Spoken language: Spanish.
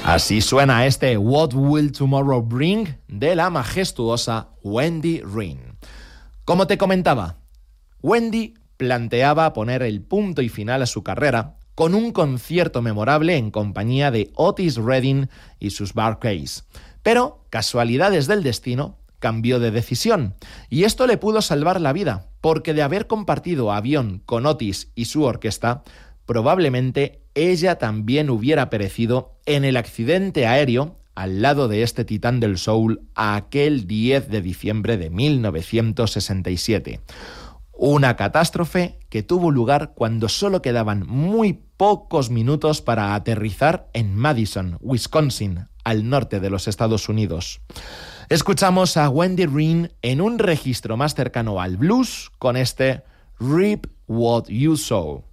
Así suena este What Will Tomorrow Bring de la majestuosa Wendy Wren. Como te comentaba, Wendy planteaba poner el punto y final a su carrera con un concierto memorable en compañía de Otis Redding y sus Bar-Kays. Pero, casualidades del destino, cambió de decisión. Y esto le pudo salvar la vida, porque de haber compartido avión con Otis y su orquesta, probablemente ella también hubiera perecido en el accidente aéreo al lado de este titán del soul aquel 10 de diciembre de 1967. Una catástrofe que tuvo lugar cuando solo quedaban muy pocos minutos para aterrizar en Madison, Wisconsin, al norte de los Estados Unidos. Escuchamos a Wendy Wren en un registro más cercano al blues con este Reap What You Sow.